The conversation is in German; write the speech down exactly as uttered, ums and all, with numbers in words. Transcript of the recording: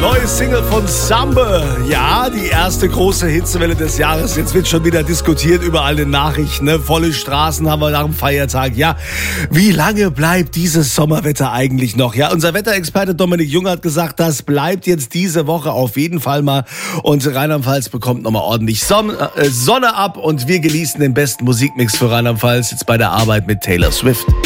Neue Single von Samba. Ja, die erste große Hitzewelle des Jahres. Jetzt wird schon wieder diskutiert überall in den Nachrichten. Ne? Volle Straßen haben wir nach dem Feiertag. Ja, wie lange bleibt dieses Sommerwetter eigentlich noch? Ja, unser Wetterexperte Dominik Jung hat gesagt, das bleibt jetzt diese Woche auf jeden Fall mal. Und Rheinland-Pfalz bekommt nochmal ordentlich Sonne, äh, Sonne ab. Und wir genießen den besten Musikmix für Rheinland-Pfalz jetzt bei der Arbeit mit Taylor Swift.